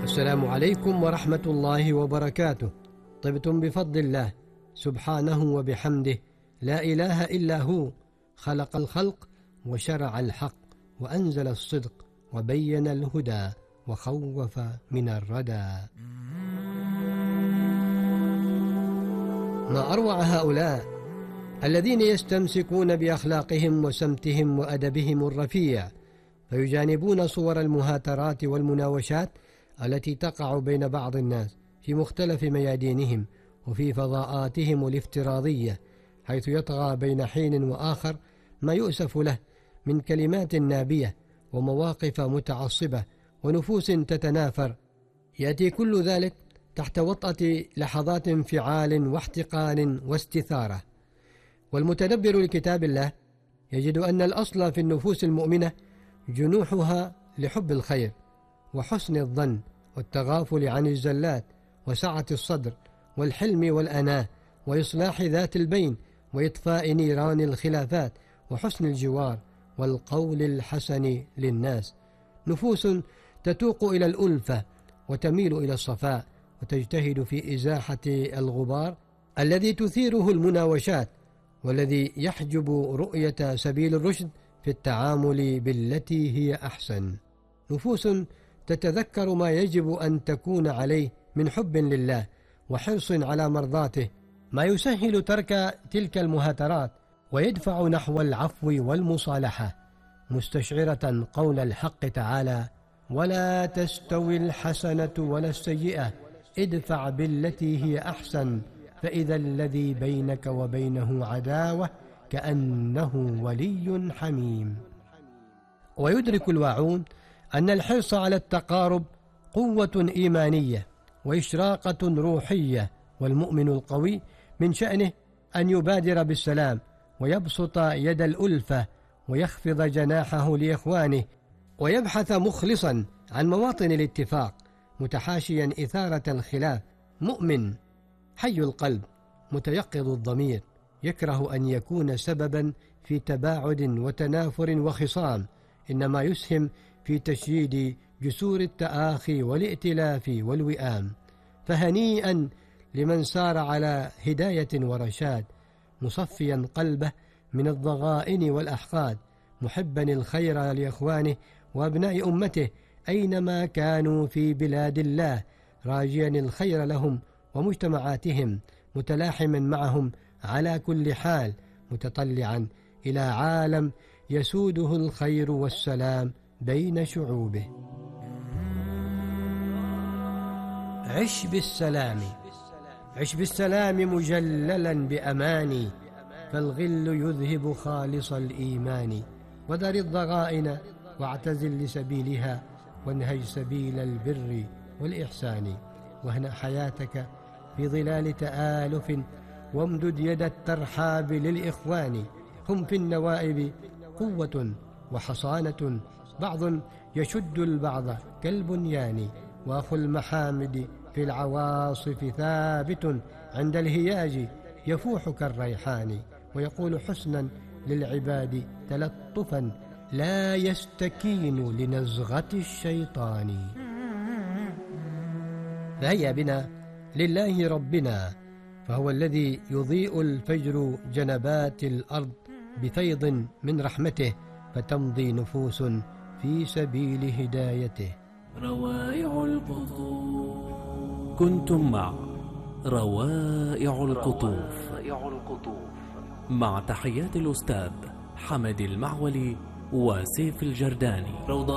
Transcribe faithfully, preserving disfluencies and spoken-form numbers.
السلام عليكم ورحمة الله وبركاته. طبتم بفضل الله سبحانه وبحمده، لا إله إلا هو، خلق الخلق وشرع الحق وأنزل الصدق وبين الهدى وخوف من الردى. ما أروع هؤلاء الذين يستمسكون بأخلاقهم وسمتهم وأدبهم الرفيع، فيجانبون صور المهاترات والمناوشات التي تقع بين بعض الناس في مختلف ميادينهم وفي فضاءاتهم الافتراضية، حيث يطغى بين حين وآخر ما يؤسف له من كلمات نابية ومواقف متعصبة ونفوس تتنافر، يأتي كل ذلك تحت وطأة لحظات انفعال واحتقان واستثارة. والمتدبر لكتاب الله يجد أن الأصل في النفوس المؤمنة جنوحها لحب الخير وحسن الظن والتغافل عن الزلات وسعة الصدر والحلم والأناة وإصلاح ذات البين وإطفاء نيران الخلافات وحسن الجوار والقول الحسن للناس. نفوس تتوق إلى الألفة وتميل إلى الصفاء وتجتهد في إزاحة الغبار الذي تثيره المناوشات والذي يحجب رؤية سبيل الرشد في التعامل بالتي هي أحسن. نفوس تتذكر ما يجب أن تكون عليه من حب لله وحرص على مرضاته، ما يسهل ترك تلك المهاترات ويدفع نحو العفو والمصالحة، مستشعرة قول الحق تعالى: ولا تستوي الحسنة ولا السيئة ادفع بالتي هي أحسن فإذا الذي بينك وبينه عداوة كأنه ولي حميم. ويدرك الواعون أن الحرص على التقارب قوة إيمانية وإشراقة روحية، والمؤمن القوي من شأنه أن يبادر بالسلام ويبسط يد الألفة ويخفض جناحه لإخوانه ويبحث مخلصا عن مواطن الاتفاق، متحاشيا إثارة الخلاف. مؤمن حي القلب متيقظ الضمير، يكره أن يكون سببا في تباعد وتنافر وخصام، إنما يسهم في تشييد جسور التآخي والائتلاف والوئام. فهنيئا لمن سار على هداية ورشاد، مصفيا قلبه من الضغائن والأحقاد، محبا الخير لإخوانه وأبناء أمته أينما كانوا في بلاد الله، راجيا الخير لهم ومجتمعاتهم، متلاحما معهم على كل حال، متطلعا إلى عالم يسوده الخير والسلام بين شعوبه. عش بالسلام، عش بالسلام مجللا بأماني، فالغل يذهب خالص الإيمان. ودر الضغائن واعتزل لسبيلها، وانهج سبيل البر والإحسان. واهنأ حياتك في ظلال تآلف، وامدد يد الترحاب للإخوان. هم في النوائب قوة وحصانة، بعض يشد البعض كالبنيان. وأخو المحامد في العواصف ثابت، عند الهياج يفوح كالريحان. ويقول حسنا للعباد تلطفا، لا يستكين لنزغة الشيطان. فهيا بنا لله ربنا، فهو الذي يضيء الفجر جنبات الأرض بفيض من رحمته، فتمضي نفوس في سبيل هدايته. روائع القطوف. كنتم مع روائع القطوف مع تحيات الأستاذ حمد المعولي وسيف الجرداني.